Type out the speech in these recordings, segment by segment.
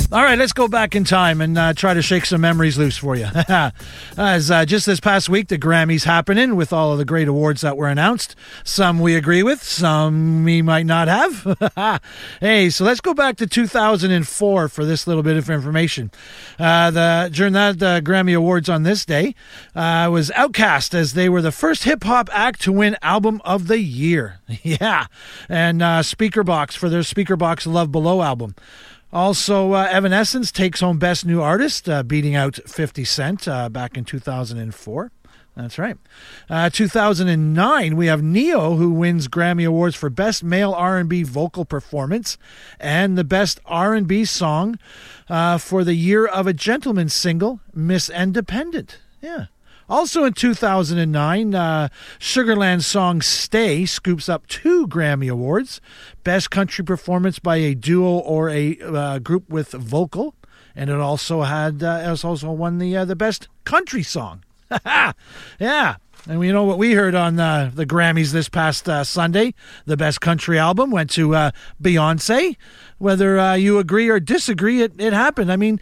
All right, let's go back in time and try to shake some memories loose for you. As just this past week, the Grammys happening with all of the great awards that were announced. Some we agree with, some we might not have. Hey, so let's go back to 2004 for this little bit of information. During that Grammy Awards on this day was Outkast, as they were the first hip-hop act to win Album of the Year. Yeah, and Speakerboxxx for their Speakerboxxx Love Below album. Also, Evanescence takes home Best New Artist, beating out 50 Cent back in 2004. That's right. 2009, we have Neo, who wins Grammy Awards for Best Male R&B Vocal Performance and the Best R&B Song for the Year of a Gentleman single, Miss Independent. Yeah. Also in 2009, Sugarland's song Stay scoops up 2 Grammy Awards. Best Country Performance by a Duo or a Group with Vocal. And it also won the Best Country Song. Yeah. And we know what we heard on the Grammys this past Sunday. The Best Country Album went to Beyonce. Whether you agree or disagree, it happened. I mean,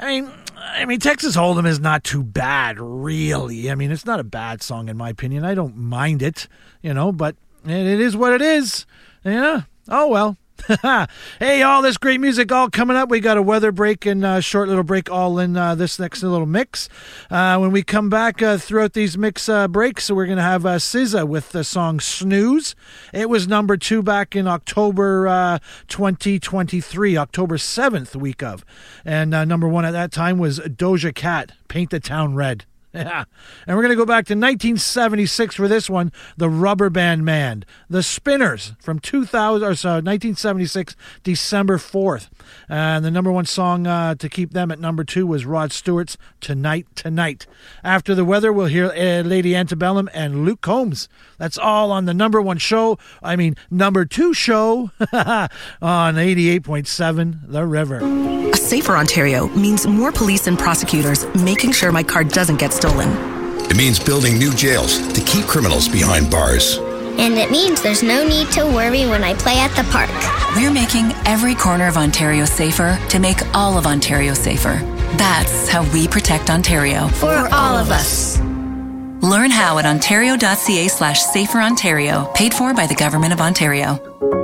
Texas Hold'em is not too bad, really. I mean, it's not a bad song in my opinion. I don't mind it, but it is what it is. Yeah. Oh, well. Hey, all this great music all coming up. We got a weather break and a short little break all in this next little mix. When we come back throughout these mix breaks, we're going to have SZA with the song Snooze. It was number 2 back in October 2023, October 7th week of. And number 1 at that time was Doja Cat, Paint the Town Red. Yeah, and we're going to go back to 1976 for this one, the Rubber Band Man, the Spinners from 1976, December 4th. And the number 1 song to keep them at number 2 was Rod Stewart's Tonight Tonight. After the weather, we'll hear Lady Antebellum and Luke Combs. That's all on the number 2 show on 88.7 The River. A safer Ontario means more police and prosecutors making sure my car doesn't get stolen. It means building new jails to keep criminals behind bars. And it means there's no need to worry when I play at the park. We're making every corner of Ontario safer to make all of Ontario safer. That's how we protect Ontario. For all of us. Learn how at ontario.ca/saferontario, paid for by the Government of Ontario.